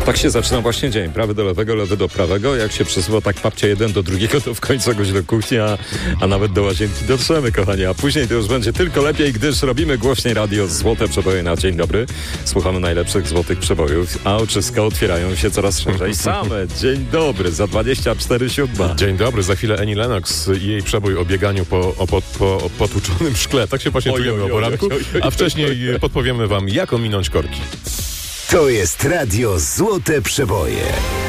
Tak się zaczyna właśnie dzień. Prawy do lewego, lewy do prawego. Jak się przesuwa tak papcia jeden do drugiego, to w końcu goś do kuchni, a nawet do łazienki dotrzemy, kochani. A później to już będzie tylko lepiej, gdyż robimy głośniej radio Złote Przeboje na dzień dobry. Słuchamy najlepszych złotych przebojów, a oczyska otwierają się coraz szerzej same. Dzień dobry, za 24:07. Dzień dobry, za chwilę Annie Lennox i jej przebój o bieganiu po potłuczonym szkle. Tak się właśnie czujemy o poranku, a wcześniej podpowiemy wam, jak ominąć korki. To jest radio Złote Przeboje.